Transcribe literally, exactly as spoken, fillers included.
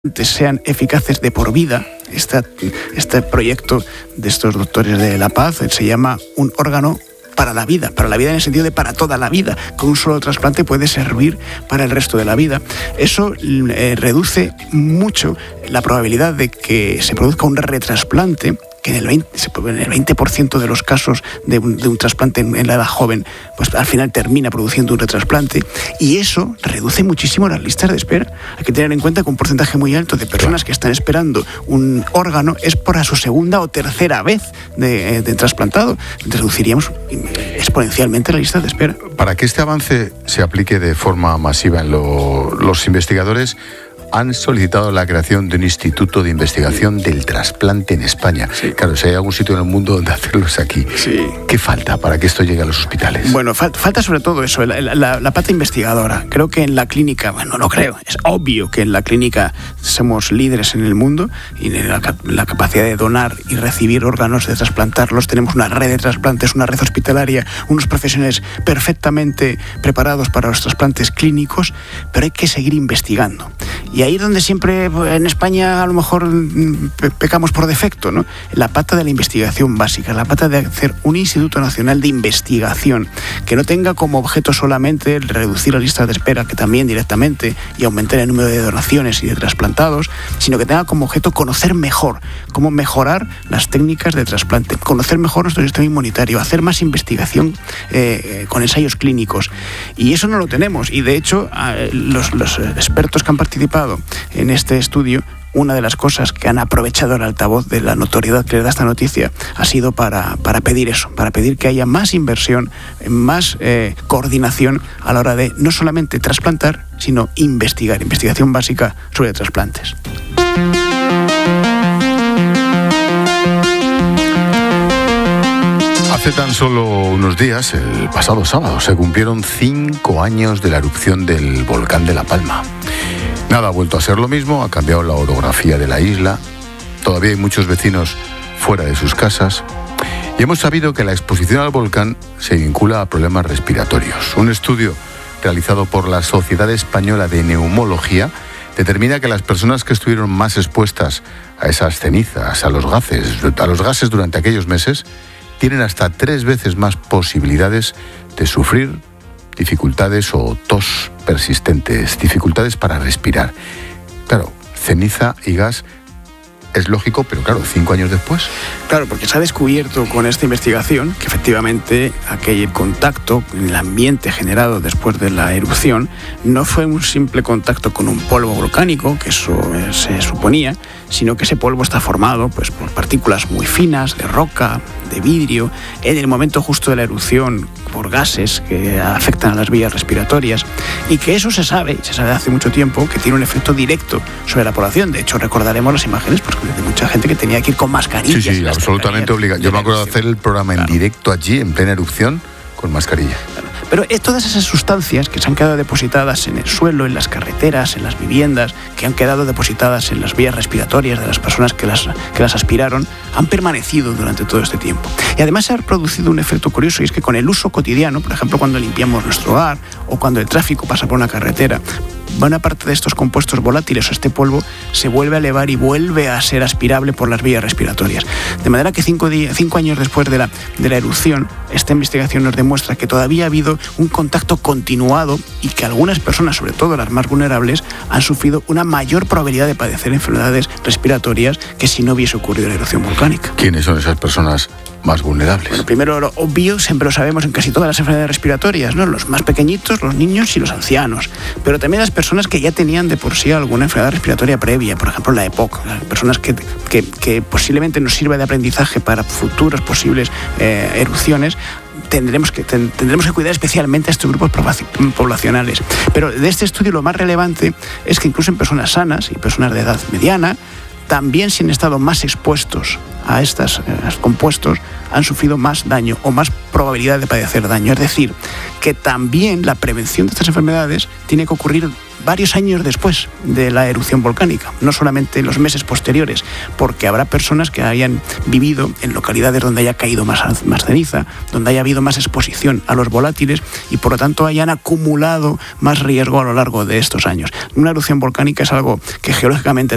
sean eficaces de por vida. Este, este proyecto de estos doctores de La Paz se llama un órgano para la vida, para la vida en el sentido de para toda la vida. Con un solo trasplante puede servir para el resto de la vida. Eso eh, reduce mucho la probabilidad de que se produzca un retrasplante, que en el veinte, en el veinte por ciento de los casos de un, de un trasplante en, en la edad joven, pues al final termina produciendo un retrasplante, y eso reduce muchísimo las listas de espera. Hay que tener en cuenta que un porcentaje muy alto de personas que están esperando un órgano es por a su segunda o tercera vez de, de trasplantado. Reduciríamos exponencialmente la lista de espera. Para que este avance se aplique de forma masiva en lo, los investigadores han solicitado la creación de un instituto de investigación del trasplante en España. Sí. Claro, si hay algún sitio en el mundo donde hacerlo es aquí. Sí. ¿Qué falta para que esto llegue a los hospitales? Bueno, fal- falta sobre todo eso, la, la, la pata investigadora. Creo que en la clínica, bueno, no lo creo, es obvio que en la clínica somos líderes en el mundo y en la, la capacidad de donar y recibir órganos, de trasplantarlos. Tenemos una red de trasplantes, una red hospitalaria, unos profesionales perfectamente preparados para los trasplantes clínicos, pero hay que seguir investigando. Y ahí es donde siempre en España a lo mejor pecamos por defecto, ¿no? La pata de la investigación básica, la pata de hacer un Instituto Nacional de Investigación que no tenga como objeto solamente el reducir las listas de espera, que también directamente, y aumentar el número de donaciones y de trasplantados, sino que tenga como objeto conocer mejor cómo mejorar las técnicas de trasplante, conocer mejor nuestro sistema inmunitario, hacer más investigación eh, con ensayos clínicos. Y eso no lo tenemos. Y de hecho, los, los expertos que han participado en este estudio, una de las cosas que han aprovechado el altavoz de la notoriedad que le da esta noticia ha sido para, para pedir eso, para pedir que haya más inversión, más eh, coordinación a la hora de no solamente trasplantar, sino investigar, investigación básica sobre trasplantes. Hace tan solo unos días, el pasado sábado, se cumplieron cinco años de la erupción del volcán de La Palma. Nada ha vuelto a ser lo mismo, ha cambiado la orografía de la isla, todavía hay muchos vecinos fuera de sus casas, y hemos sabido que la exposición al volcán se vincula a problemas respiratorios. Un estudio realizado por la Sociedad Española de Neumología determina que las personas que estuvieron más expuestas a esas cenizas, a los gases, a los gases durante aquellos meses, tienen hasta tres veces más posibilidades de sufrir dificultades o tos persistentes, dificultades para respirar. Claro, ceniza y gas es lógico, pero claro, cinco años después. Claro, porque se ha descubierto con esta investigación que efectivamente aquel contacto en el ambiente generado después de la erupción no fue un simple contacto con un polvo volcánico, que eso se suponía, sino que ese polvo está formado pues, por partículas muy finas de roca, de vidrio, en el momento justo de la erupción, por gases que afectan a las vías respiratorias, y que eso se sabe, se sabe hace mucho tiempo, que tiene un efecto directo sobre la población. De hecho, recordaremos las imágenes pues, de mucha gente que tenía que ir con mascarillas. Sí, sí, absolutamente obligado. Yo me acuerdo de hacer el programa claro. en directo allí, en plena erupción, con mascarilla. Claro. Pero es todas esas sustancias que se han quedado depositadas en el suelo, en las carreteras, en las viviendas, que han quedado depositadas en las vías respiratorias de las personas que las, que las aspiraron, han permanecido durante todo este tiempo. Y además se ha producido un efecto curioso, y es que con el uso cotidiano, por ejemplo, cuando limpiamos nuestro hogar o cuando el tráfico pasa por una carretera, buena parte de estos compuestos volátiles o este polvo se vuelve a elevar y vuelve a ser aspirable por las vías respiratorias. De manera que cinco, días, cinco años después de la, de la erupción, esta investigación nos demuestra que todavía ha habido un contacto continuado y que algunas personas, sobre todo las más vulnerables, han sufrido una mayor probabilidad de padecer enfermedades respiratorias que si no hubiese ocurrido la erupción volcánica. ¿Quiénes son esas personas más vulnerables? Bueno, primero lo obvio, siempre lo sabemos en casi todas las enfermedades respiratorias, ¿no? Los más pequeñitos, los niños y los ancianos, pero también las personas que ya tenían de por sí alguna enfermedad respiratoria previa, por ejemplo la EPOC, personas que, que, que posiblemente nos sirva de aprendizaje para futuras posibles eh, erupciones. Tendremos que, ten, tendremos que cuidar especialmente a estos grupos poblacionales. Pero de este estudio lo más relevante es que incluso en personas sanas y personas de edad mediana, también si han estado más expuestos a estos eh, compuestos, han sufrido más daño o más probabilidad de padecer daño. Es decir, que también la prevención de estas enfermedades tiene que ocurrir varios años después de la erupción volcánica, no solamente en los meses posteriores, porque habrá personas que hayan vivido en localidades donde haya caído más, más ceniza, donde haya habido más exposición a los volátiles y por lo tanto hayan acumulado más riesgo a lo largo de estos años. Una erupción volcánica es algo que geológicamente